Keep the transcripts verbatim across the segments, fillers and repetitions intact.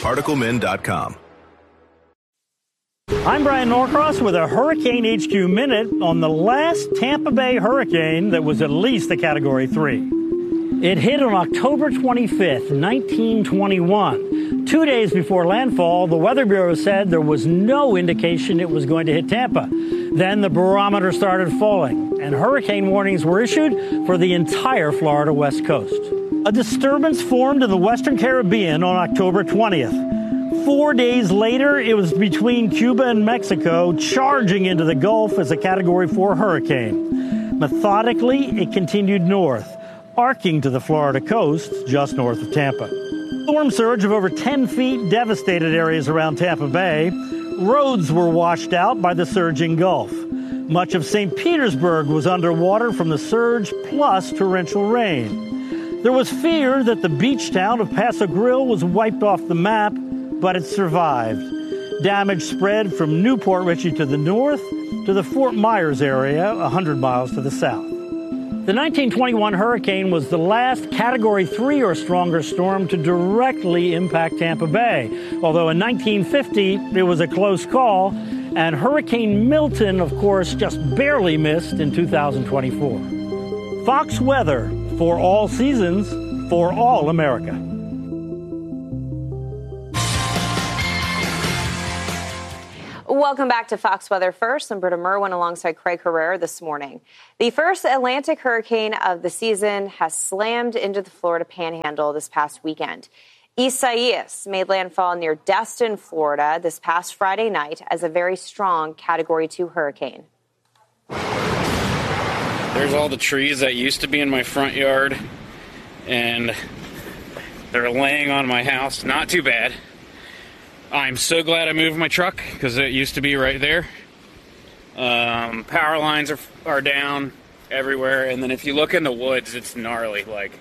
particle men dot com. I'm Brian Norcross with a Hurricane H Q Minute on the last Tampa Bay hurricane that was at least a Category three. It hit on October twenty-fifth, nineteen twenty-one. Two days before landfall, the Weather Bureau said there was no indication it was going to hit Tampa. Then the barometer started falling, and hurricane warnings were issued for the entire Florida West Coast. A disturbance formed in the Western Caribbean on October twentieth. Four days later, it was between Cuba and Mexico, charging into the Gulf as a Category four hurricane. Methodically, it continued north, arcing to the Florida coast just north of Tampa. Storm surge of over ten feet devastated areas around Tampa Bay. Roads were washed out by the surging Gulf. Much of Saint Petersburg was underwater from the surge, plus torrential rain. There was fear that the beach town of Paso Grill was wiped off the map, but it survived. Damage spread from Newport Richey to the north to the Fort Myers area, one hundred miles to the south. The nineteen twenty-one hurricane was the last Category three or stronger storm to directly impact Tampa Bay, although in nineteen fifty it was a close call, and Hurricane Milton, of course, just barely missed in two thousand twenty-four. Fox Weather, for all seasons, for all America. Welcome back to Fox Weather First. I'm Britta Merwin alongside Craig Herrera this morning. The first Atlantic hurricane of the season has slammed into the Florida Panhandle this past weekend. Isaias made landfall near Destin, Florida this past Friday night as a very strong Category two hurricane. There's all the trees that used to be in my front yard, and they're laying on my house. Not too bad. I'm so glad I moved my truck because it used to be right there. Um, power lines are are down everywhere, and then if you look in the woods, it's gnarly. Like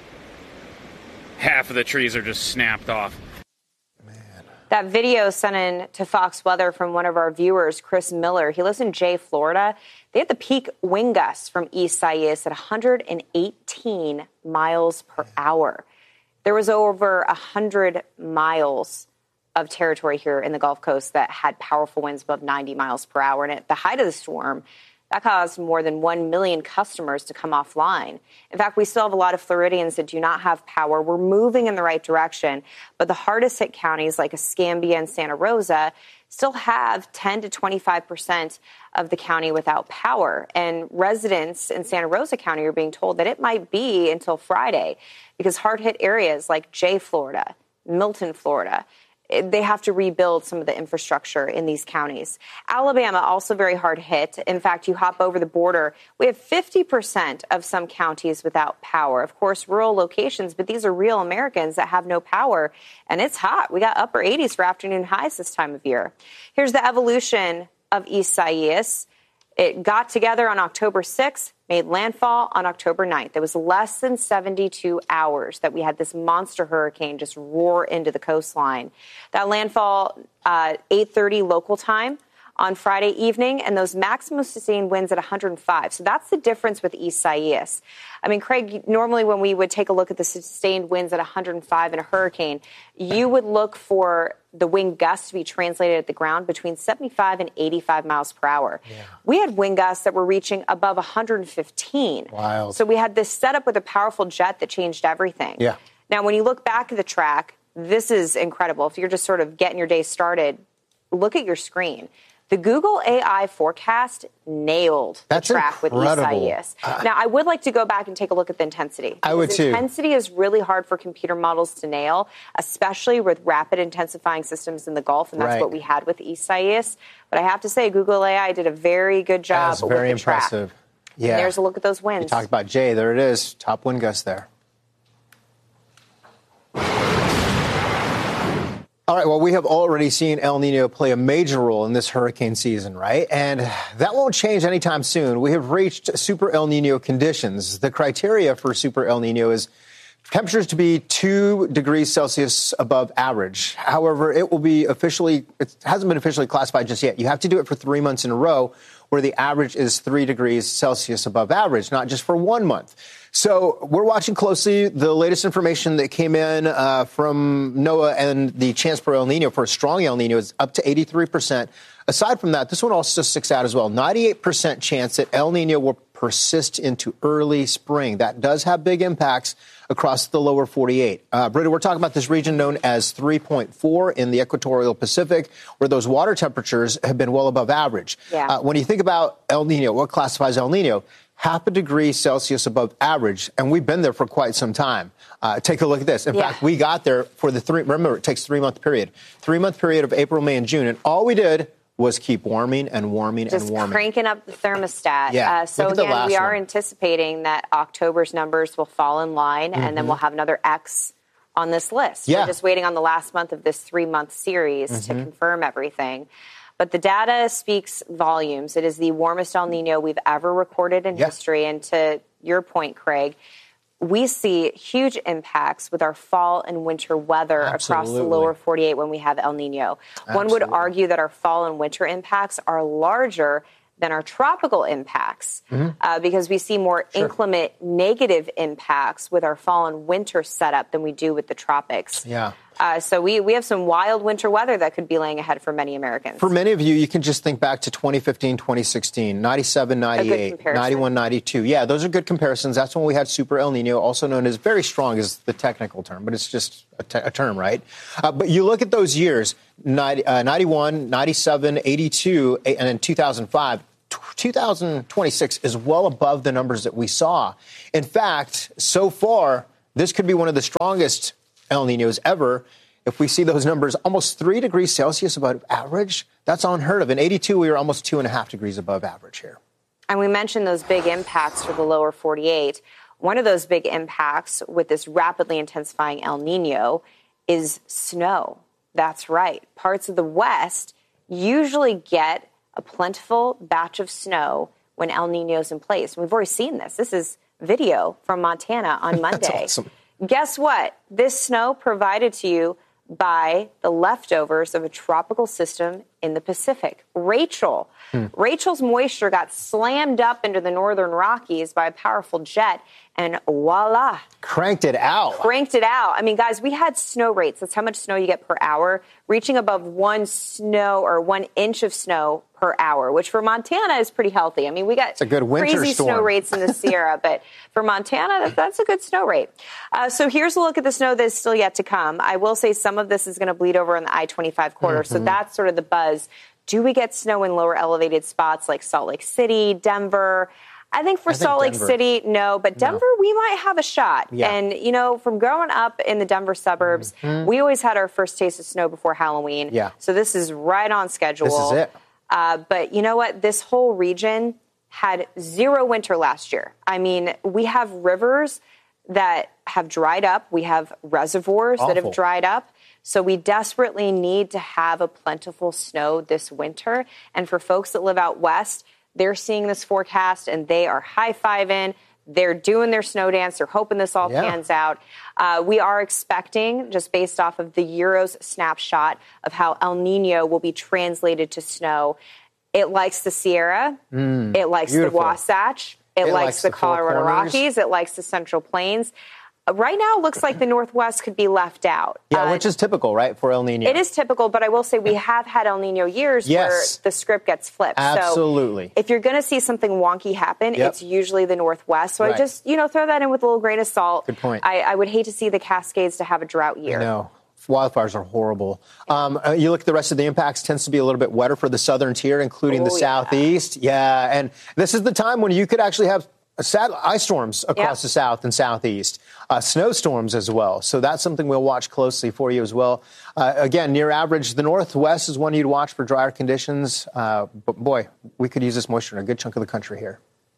half of the trees are just snapped off. Man. That video sent in to Fox Weather from one of our viewers, Chris Miller. He lives in Jay, Florida. They had the peak wind gusts from Isaias at one hundred eighteen miles per hour. There was over one hundred miles of territory here in the Gulf Coast that had powerful winds above ninety miles per hour. And at the height of the storm, that caused more than one million customers to come offline. In fact, we still have a lot of Floridians that do not have power. We're moving in the right direction, but the hardest hit counties like Escambia and Santa Rosa still have ten to twenty-five percent of the county without power. And residents in Santa Rosa County are being told that it might be until Friday because hard hit areas like Jay, Florida, Milton, Florida, they have to rebuild some of the infrastructure in these counties. Alabama, also very hard hit. In fact, you hop over the border, we have fifty percent of some counties without power. Of course, rural locations, but these are real Americans that have no power. And it's hot. We got upper eighties for afternoon highs this time of year. Here's the evolution of Isaias. It got together on October sixth, made landfall on October ninth. It was less than seventy-two hours that we had this monster hurricane just roar into the coastline. That landfall, uh, eight thirty local time on Friday evening, and those maximum sustained winds at one hundred five. So that's the difference with Isaias. I mean, Craig, normally when we would take a look at the sustained winds at one hundred five in a hurricane, you would look for the wind gusts to be translated at the ground between seventy-five and eighty-five miles per hour. Yeah. We had wind gusts that were reaching above one hundred fifteen. Wow. So we had this setup with a powerful jet that changed everything. Yeah. Now, when you look back at the track, this is incredible. If you're just sort of getting your day started, look at your screen. The Google A I forecast nailed the That's track incredible. with Isaias. Uh, now, I would like to go back and take a look at the intensity. I would too. Intensity is really hard for computer models to nail, especially with rapid intensifying systems in the Gulf, and that's right. what we had with Isaias. But I have to say, Google A I did a very good job That's with very the impressive. track. Yeah. And there's a look at those winds. You talked about Jay. There it is. Top wind gust there. All right, well, we have already seen El Nino play a major role in this hurricane season, right? And that won't change anytime soon. We have reached super El Nino conditions. The criteria for super El Nino is temperatures to be two degrees Celsius above average. However, it will be officially, it hasn't been officially classified just yet. You have to do it for three months in a row where the average is three degrees Celsius above average, not just for one month. So we're watching closely the latest information that came in uh, from NOAA, and the chance for El Nino, for a strong El Nino, is up to eighty-three percent. Aside from that, this one also sticks out as well. ninety-eight percent chance that El Nino will persist into early spring. That does have big impacts across the lower forty-eight. Uh, Britta, we're talking about this region known as three point four in the equatorial Pacific, where those water temperatures have been well above average. Yeah. Uh, when you think about El Nino, what classifies El Nino? Half a degree Celsius above average, and we've been there for quite some time. Uh, take a look at this. In yeah. fact, we got there for the three, remember, it takes three-month period. Three-month period of April, May, and June, and all we did was keep warming and warming Just and warming. Just cranking up the thermostat. Yeah. Uh, so again, we are one. anticipating that October's numbers will fall in line, mm-hmm. and then we'll have another X on this list. Yeah. We're just waiting on the last month of this three-month series mm-hmm. to confirm everything. But the data speaks volumes. It is the warmest El Nino we've ever recorded in yeah. history. And to your point, Craig, we see huge impacts with our fall and winter weather Absolutely. across the lower forty-eight when we have El Nino. Absolutely. One would argue that our fall and winter impacts are larger than our tropical impacts mm-hmm. uh, because we see more sure. inclement negative impacts with our fall and winter setup than we do with the tropics. Yeah. Uh, so we, we have some wild winter weather that could be laying ahead for many Americans. For many of you, you can just think back to twenty fifteen, twenty sixteen, ninety-seven, ninety-eight, ninety-one, ninety-two. Yeah, those are good comparisons. That's when we had Super El Nino, also known as very strong is the technical term, but it's just a, te- a term, right? Uh, but you look at those years, ninety, uh, ninety-one, ninety-seven, eighty-two, and then two thousand five. two thousand twenty-six is well above the numbers that we saw. In fact, so far, this could be one of the strongest El Ninos ever. If we see those numbers almost three degrees Celsius above average, that's unheard of. In eighty-two, we were almost two and a half degrees above average here. And we mentioned those big impacts for the lower forty-eight. One of those big impacts with this rapidly intensifying El Nino is snow. That's right. Parts of the West usually get a plentiful batch of snow when El Nino's in place. We've already seen this. This is video from Montana on Monday. That's awesome. Guess what? This snow provided to you by the leftovers of a tropical system in the Pacific. Rachel. Hmm. Rachel's moisture got slammed up into the northern Rockies by a powerful jet, and voila. Cranked it out. Cranked it out. I mean, guys, we had snow rates. That's how much snow you get per hour, reaching above one snow or one inch of snow per hour, which for Montana is pretty healthy. I mean, we got it's a good winter crazy storm. snow rates in the Sierra, but for Montana, that, that's a good snow rate. Uh, so here's a look at the snow that's still yet to come. I will say some of this is going to bleed over in the I twenty-five corridor, mm-hmm. so that's sort of the buzz. Do we get snow in lower elevated spots like Salt Lake City, Denver? I think for I think Salt Lake Denver. City, no, but Denver, no. we might have a shot. Yeah. And, you know, from growing up in the Denver suburbs, mm-hmm. we always had our first taste of snow before Halloween. Yeah. So this is right on schedule. This is it. Uh, but you know what? This whole region had zero winter last year. I mean, we have rivers that have dried up. We have reservoirs Awful. that have dried up. So we desperately need to have a plentiful snow this winter. And for folks that live out west, they're seeing this forecast and they are high-fiving. They're doing their snow dance. They're hoping this all yeah. pans out. Uh, we are expecting, just based off of the Euro's snapshot of how El Nino will be translated to snow, it likes the Sierra. Mm, it likes beautiful. the Wasatch. It, it likes, likes the, the Colorado Rockies. Rockies. It likes the Central Plains. Right now, it looks like the Northwest could be left out. Yeah, uh, which is typical, right, for El Nino? It is typical, but I will say we have had El Nino years yes. where the script gets flipped. Absolutely. So if you're going to see something wonky happen, yep. it's usually the Northwest. So right. I just, you know, throw that in with a little grain of salt. Good point. I, I would hate to see the Cascades to have a drought year. No. Wildfires are horrible. Um, uh, you look at the rest of the impacts, tends to be a little bit wetter for the southern tier, including oh, the yeah. southeast. Yeah, and this is the time when you could actually have sad ice storms across yep. the south and southeast, uh, snowstorms as well. So that's something we'll watch closely for you as well. Uh, again, near average, the northwest is one you'd watch for drier conditions. Uh, but boy, we could use this moisture in a good chunk of the country here.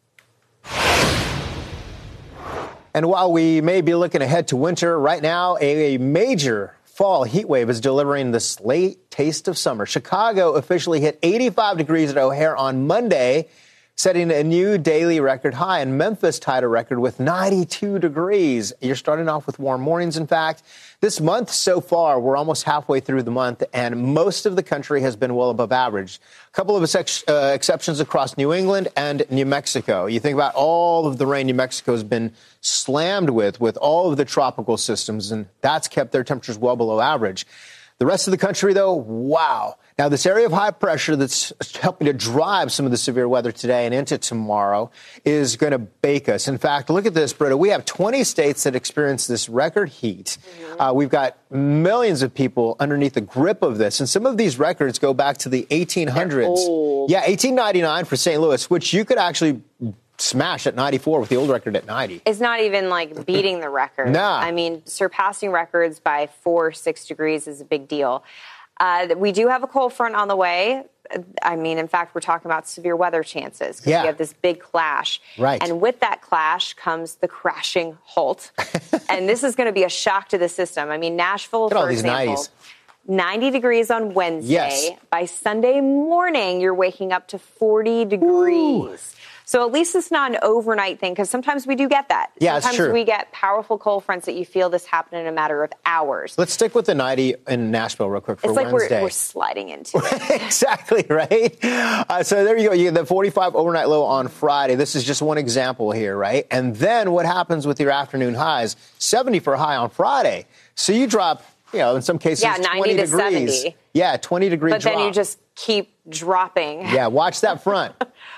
And while we may be looking ahead to winter, right now a major fall heat wave is delivering this late taste of summer. Chicago officially hit eighty-five degrees at O'Hare on Monday. setting a new daily record high. And Memphis tied a record with ninety-two degrees. You're starting off with warm mornings, in fact. This month so far, we're almost halfway through the month, and most of the country has been well above average. A couple of ex- uh, exceptions across New England and New Mexico. You think about all of the rain New Mexico has been slammed with, with all of the tropical systems, and that's kept their temperatures well below average. The rest of the country, though, wow. Now, this area of high pressure that's helping to drive some of the severe weather today and into tomorrow is going to bake us. In fact, look at this, Britta. We have twenty states that experience this record heat. Mm-hmm. Uh, we've got millions of people underneath the grip of this. And some of these records go back to the eighteen hundreds. Yeah, eighteen ninety-nine for Saint Louis, which you could actually smash at ninety-four with the old record at ninety. It's not even like beating the record. Nah. I mean, surpassing records by four, six degrees is a big deal. Uh, we do have a cold front on the way. I mean, in fact, we're talking about severe weather chances because yeah. we have this big clash. Right. And with that clash comes the crashing halt. And this is going to be a shock to the system. I mean, Nashville, for example, nineties. ninety degrees on Wednesday. Yes. By Sunday morning, you're waking up to forty degrees. Ooh. So at least it's not an overnight thing, because sometimes we do get that. Yeah, sometimes it's true. we get powerful cold fronts that you feel this happen in a matter of hours. Let's stick with the ninety in Nashville real quick for it's like Wednesday. We're, we're sliding into it. Exactly, right? Uh, so there you go. You get the forty-five overnight low on Friday. This is just one example here, right? And then what happens with your afternoon highs? seventy for a high on Friday. So you drop, you know, in some cases, yeah, ninety twenty to degrees. seventy. Yeah, twenty degree but drop. But then you just keep dropping. Yeah, watch that front.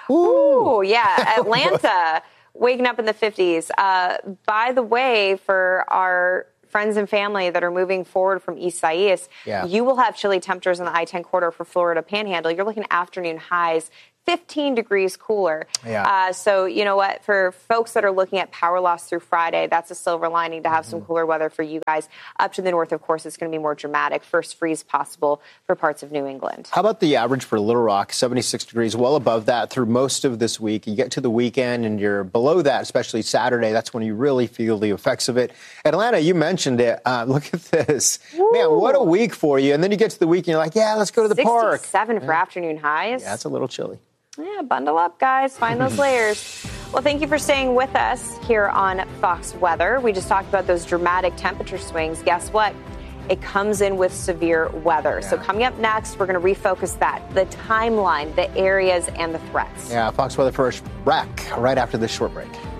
Ooh, yeah. Atlanta, waking up in the fifties. Uh, by the way, for our friends and family that are moving forward from East Sias, yeah. you will have chilly temperatures in the I ten corridor for Florida Panhandle. You're looking at afternoon highs fifteen degrees cooler. Yeah. Uh, so, you know what? For folks that are looking at power loss through Friday, that's a silver lining to have mm-hmm. some cooler weather for you guys. Up to the north, of course, it's going to be more dramatic. First freeze possible for parts of New England. How about the average for Little Rock? seventy-six degrees, well above that through most of this week. You get to the weekend and you're below that, especially Saturday. That's when you really feel the effects of it. Atlanta, you mentioned it. Uh, look at this. Woo. Man, what a week for you. And then you get to the weekend, you're like, yeah, let's go to the park. sixty-seven for yeah. afternoon highs. Yeah, it's a little chilly. Yeah, bundle up, guys. Find those layers. Well, thank you for staying with us here on Fox Weather. We just talked about those dramatic temperature swings. Guess what? It comes in with severe weather. Yeah. So coming up next, we're going to refocus that, the timeline, the areas, and the threats. Yeah, Fox Weather first. Rack right after this short break.